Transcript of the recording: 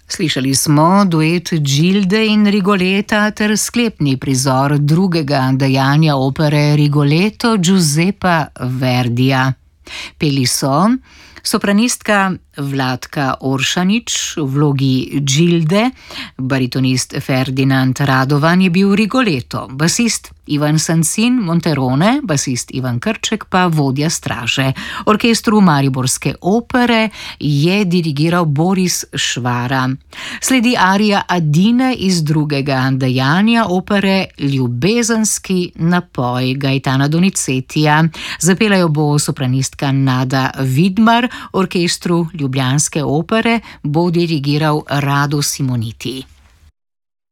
Slišali smo duet Gilde in Rigoleta ter sklepni prizor drugega dejanja opere Rigoletto Giuseppa Verdija. Peli so sopranistka Vladka Oršanič v vlogi Gilde, baritonist Ferdinand Radovan je bil Rigoletto, basist Ivan Sancin Monterone, basist Ivan Krček pa vodja straže. Orkestru Mariborske opere je dirigiral Boris Švara. Sledi arija Adine iz drugega dejanja opere Ljubezenski napoj Gaetana Donizetija. Zapela jo bo sopranistka Nada Vidmar, orkestru Ljubljanske opere bo dirigiral Rado Simoniti.